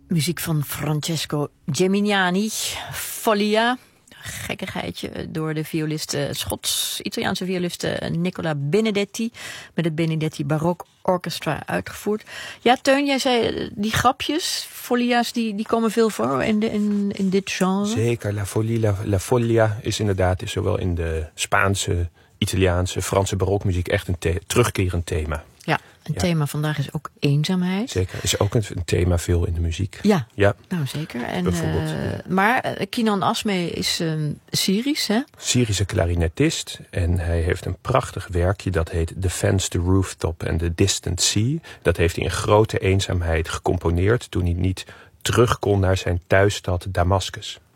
Muziek van Francesco Gemignani, Follia. Gekkigheidje door de Schots-Italiaanse violist Nicola Benedetti met het Benedetti Barok Orchestra uitgevoerd. Ja, Teun, jij zei die grapjes, Folia's, die komen veel voor in dit genre. Zeker, La Foglia is inderdaad zowel in de Spaanse, Italiaanse, Franse barokmuziek echt een terugkerend thema. Ja, een thema vandaag is ook eenzaamheid. Zeker, is ook een thema veel in de muziek. Ja, ja. Nou zeker. En, bijvoorbeeld. Maar Kinan Asmee is Syrisch, hè? Syrische klarinetist. En hij heeft een prachtig werkje dat heet The Fence, the Rooftop and the Distant Sea. Dat heeft hij in grote eenzaamheid gecomponeerd toen hij niet terug kon naar zijn thuisstad Damascus.